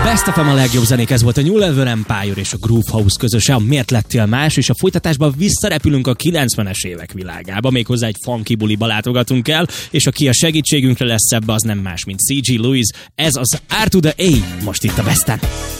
Best of a legjobb zenék, ez volt a New Level Empire és a Groove House közöse, a Miért lettél más, és a folytatásban visszarepülünk a 90-es évek világába, méghozzá egy funky buliba látogatunk el, és aki a segítségünkre lesz ebbe, az nem más, mint C.G. Lewis, ez az R to the A, most itt a Besten.